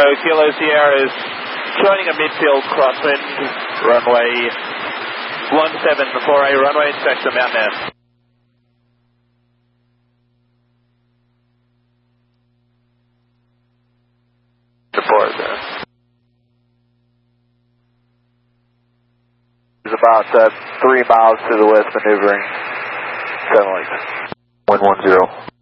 Kilo Sierra is joining a midfield crosswind, runway 17 for a runway inspection, Mountain Air. Support there. It's about 3 miles to the west, maneuvering 7 legs. 110.